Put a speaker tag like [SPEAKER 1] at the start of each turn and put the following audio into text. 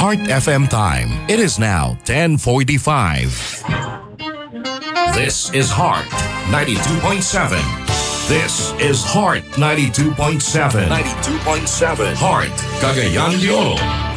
[SPEAKER 1] Heart FM time. It is now 10:45. This is Heart 92.7. This is Heart 92.7. 92.7. Heart, Cagayan de Oro.